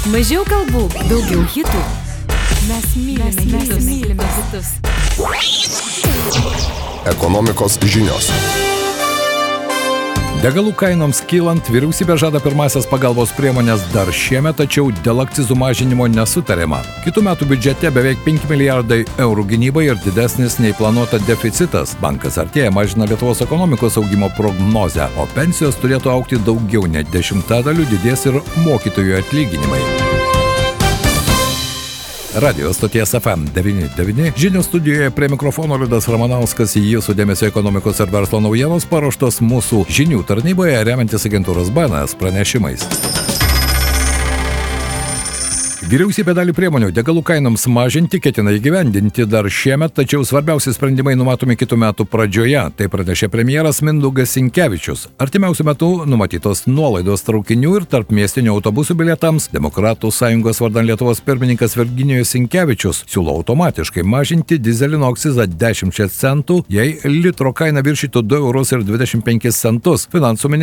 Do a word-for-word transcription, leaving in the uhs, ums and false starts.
Mažiau kalbų, daugiau hitų. Mes mylime, mes mylime, mylime hitus. Ekonomikos žinios. Degalų kainoms kylant, vyriausybė žada pirmasias pagalbos priemonės dar šiemet, tačiau dėl akcizų mažinimo nesutariama. Kitų metų biudžete beveik penki milijardai eurų gynybai ir didesnis nei planuota deficitas. Bankas Artėja mažina Lietuvos ekonomikos augimo prognozę, o pensijos turėtų augti daugiau nei dešimtadaliu, didės ir mokytojų atlyginimai. Radio stoties F M devyni devyni. Žinių studijoje prie mikrofono Liudas Ramanauskas, jūsų dėmesio ekonomikos ir verslo naujienos paruoštos mūsų žinių tarnyboje, remiantis agentūros B N S pranešimais. Vyriausybė dalį priemonių degalų kainoms mažinti ketina įgyvendinti dar šiemet, tačiau svarbiausi sprendimai numatomi kitų metų pradžioje. Tai pranešė premjeras Mindaugas Sinkevičius. Artimiausiu metu numatytos nuolaidos traukinių ir tarpmiestinių autobusų bilietams. Demokratų sąjungos vardan Lietuvos pirmininkas Virginijus Sinkevičius siūlo automatiškai mažinti dyzelino akcizą dešimčia centų, jei litro kaina viršytų du eurus ir dvidešimt penkis centus. Finansų